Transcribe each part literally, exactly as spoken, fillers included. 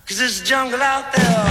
'Cause there's a jungle out there.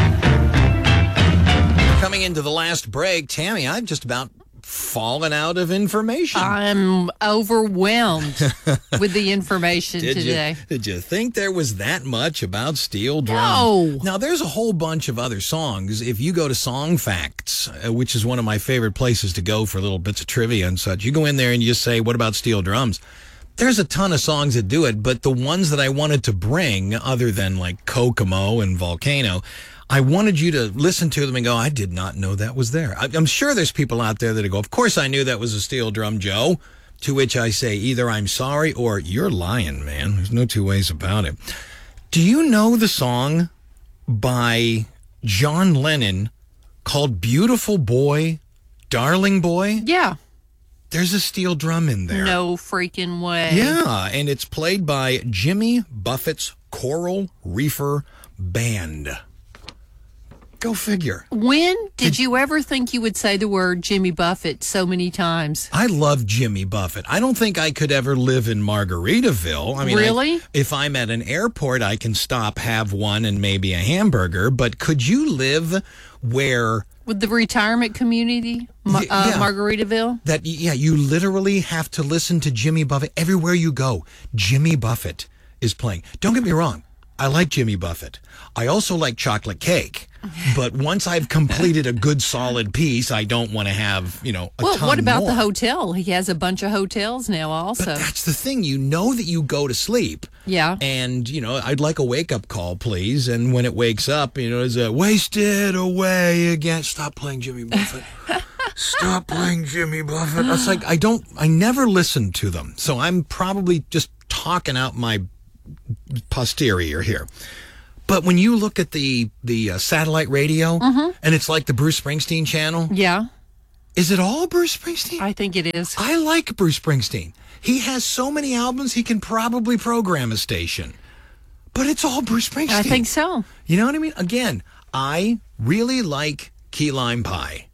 Coming into the last break, Tammy, I've just about fallen out of information. I'm overwhelmed with the information did today. You, did you think there was that much about steel drum? No. Now, there's a whole bunch of other songs. If you go to Song Facts, uh, which is one of my favorite places to go for little bits of trivia and such, you go in there and you just say, what about steel drums? There's a ton of songs that do it, but the ones that I wanted to bring, other than like Kokomo and Volcano, I wanted you to listen to them and go, I did not know that was there. I'm sure there's people out there that go, of course I knew that was a steel drum, Joe. To which I say, either I'm sorry or you're lying, man. There's no two ways about it. Do you know the song by John Lennon called Beautiful Boy, Darling Boy? Yeah. There's a steel drum in there. No freaking way. Yeah, and it's played by Jimmy Buffett's Coral Reefer Band. Go figure. When did you ever think you would say the word Jimmy Buffett so many times? I love Jimmy Buffett. I don't think I could ever live in Margaritaville. I mean, really? I, if I'm at an airport, I can stop, have one, and maybe a hamburger. But could you live where... With the retirement community, uh, yeah, Margaritaville? That, yeah, you literally have to listen to Jimmy Buffett. Everywhere you go, Jimmy Buffett is playing. Don't get me wrong. I like Jimmy Buffett. I also like chocolate cake. But once I've completed a good solid piece, I don't want to have, you know, a well, ton what about more. the hotel? He has a bunch of hotels now also. But that's the thing. You know that you go to sleep. Yeah. And, you know, I'd like a wake-up call, please. And when it wakes up, you know, it's a wasted away again. Stop playing Jimmy Buffett. Stop playing Jimmy Buffett. It's like, I don't, I never listen to them. So I'm probably just talking out my posterior here. But when you look at the the uh, satellite radio, mm-hmm. and it's like the Bruce Springsteen channel, yeah, is it all Bruce Springsteen? I think it is. I like Bruce Springsteen. He has so many albums, he can probably program a station. But it's all Bruce Springsteen. I think so. You know what I mean? Again, I really like Key Lime Pie.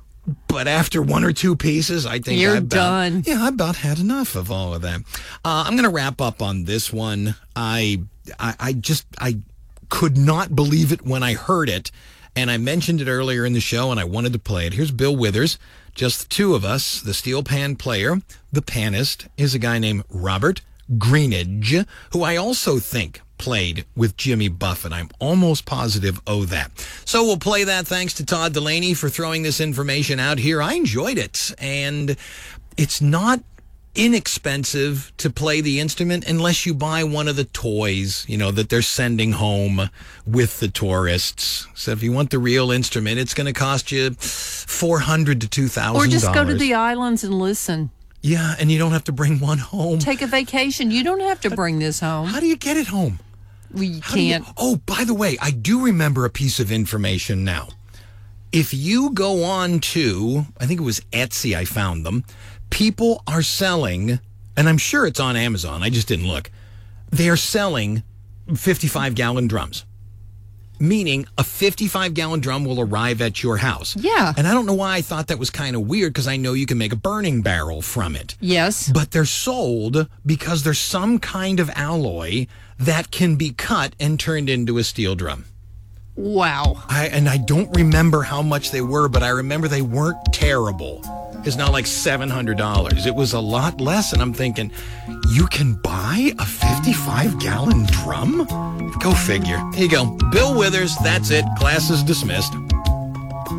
But after one or two pieces, I think You're I've about, done. Yeah, I about had enough of all of that. Uh, I'm going to wrap up on this one. I, I, I just, I could not believe it when I heard it. And I mentioned it earlier in the show, and I wanted to play it. Here's Bill Withers, just the two of us, the steel pan player. The panist is a guy named Robert Greenidge, who I also think played with Jimmy Buffett. I'm almost positive of that. So we'll play that. Thanks to Todd Delaney for throwing this information out here. I enjoyed it, and it's not inexpensive to play the instrument unless you buy one of the toys, you know, that they're sending home with the tourists. So if you want the real instrument, it's going to cost you four hundred dollars to two thousand dollars. Or just go to the islands and listen. Yeah, and you don't have to bring one home. Take a vacation. You don't have to bring this home. How do you get it home? We How do you- can't. oh, by the way, I do remember a piece of information now. If you go on to, I think it was Etsy, I found them, people are selling, and I'm sure it's on Amazon, I just didn't look, they're selling fifty-five gallon drums. Meaning a fifty-five gallon drum will arrive at your house. Yeah. And I don't know why I thought that was kind of weird, because I know you can make a burning barrel from it. Yes. But they're sold because there's some kind of alloy that can be cut and turned into a steel drum. Wow. I, and I don't remember how much they were, but I remember they weren't terrible. It's not like seven hundred dollars. It was a lot less, and I'm thinking, you can buy a fifty-five gallon drum? Go figure. Here you go. Bill Withers, that's it. Class is dismissed.